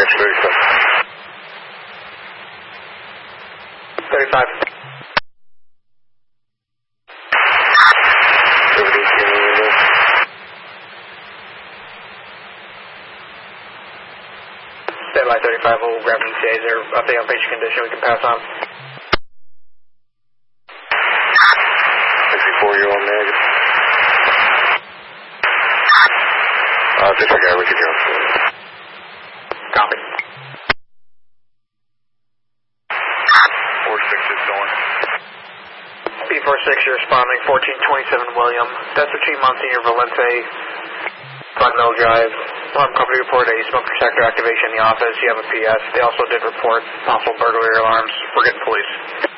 35. Satellite 35 will grab ETAs. They're update on patient condition. We can pass on. 64, you're on negative. Disregard what you're doing. Copy. 46 is going. B46, you're responding. 1427 William. That's between Monsignor Valente, Glen Mill Drive. Alarm company reported a smoke detector activation in the office. You have a PS. They also did report possible burglary alarms. We're getting police.